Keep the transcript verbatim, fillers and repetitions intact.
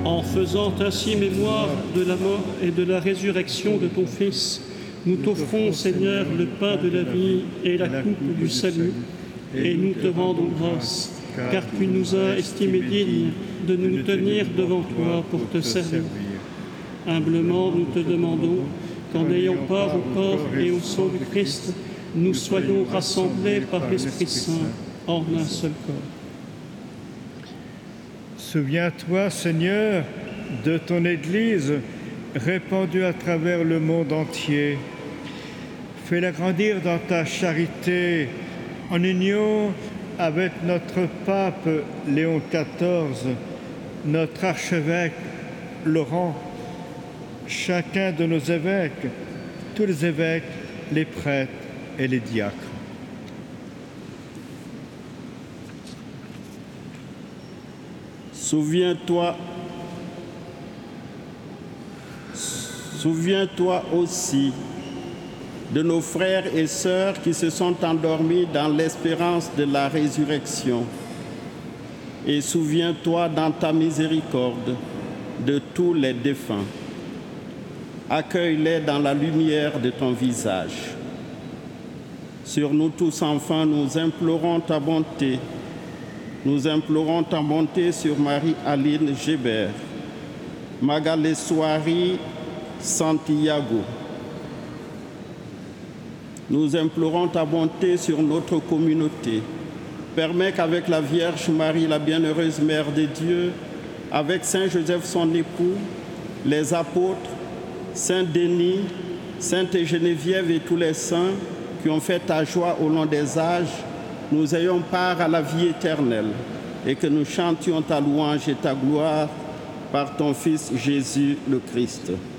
En faisant ainsi mémoire de la mort et de la résurrection de ton Fils, nous t'offrons, Seigneur, le pain de la vie et la coupe du salut, et nous te rendons grâce, car tu nous as estimés dignes de nous tenir devant toi pour te servir. Humblement, nous te demandons qu'en ayant part au corps et au sang du Christ, nous soyons rassemblés par l'Esprit Saint en un seul corps. Souviens-toi, Seigneur, de ton Église répandue à travers le monde entier. Fais-la grandir dans ta charité, en union avec notre pape Léon quatorze, notre archevêque Laurent, chacun de nos évêques, tous les évêques, les prêtres et les diacres. Souviens-toi, souviens-toi aussi de nos frères et sœurs qui se sont endormis dans l'espérance de la résurrection. Et souviens-toi dans ta miséricorde de tous les défunts. Accueille-les dans la lumière de ton visage. Sur nous tous, enfants, nous implorons ta bonté. Nous implorons ta bonté sur Marie-Aline Gébert, Magalé Soari Santiago. Nous implorons ta bonté sur notre communauté. Permets qu'avec la Vierge Marie, la bienheureuse Mère de Dieu, avec Saint Joseph son époux, les apôtres, Saint Denis, Sainte Geneviève et tous les saints qui ont fait ta joie au long des âges, nous ayons part à la vie éternelle et que nous chantions ta louange et ta gloire par ton Fils Jésus le Christ.